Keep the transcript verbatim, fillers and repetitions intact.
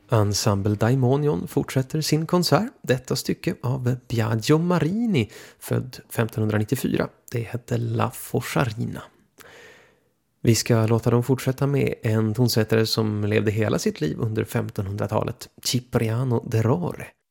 Ensemble Daimonion fortsätter sin konsert, detta stycke av Biagio Marini, född femtonhundranittiofyra. Det hette La Fosciarina. Vi ska låta dem fortsätta med en tonsättare som levde hela sitt liv under femtonhundratalet, Cipriano de Rore.